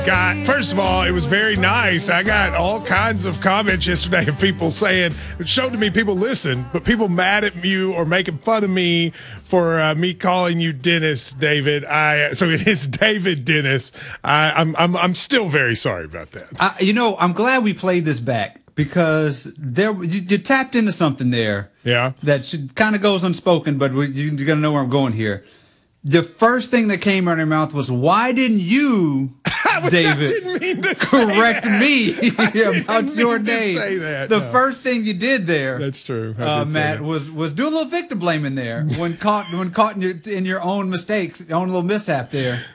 God, first of all, it was very nice. I got all kinds of comments yesterday of people saying, it showed to me people listen, but people mad at you or making fun of me for me calling you Dennis, David. So it is David Dennis. I'm still very sorry about that. I'm glad we played this back because you tapped into something there. Yeah. That kind of goes unspoken, but you're going to know where I'm going here. The first thing that came out of your mouth was, why didn't you, David, didn't mean to correct me about your mean name? to say that, the no. first thing you did there, That's true, Matt, was do a little victim blaming there when caught in your own mistakes, your own little mishap there.